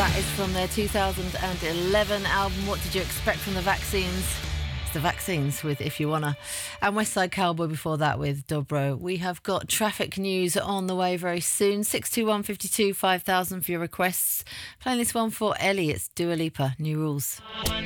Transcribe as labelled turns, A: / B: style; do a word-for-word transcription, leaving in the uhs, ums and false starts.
A: That is from their two thousand eleven album, What Did You Expect from the Vaccines? It's the Vaccines with If You Wanna. And West Side Cowboy before that with Dobro. We have got traffic news on the way very soon. six two one, five two, five thousand for your requests. Playing this one for Ellie. It's Dua Lipa, New Rules.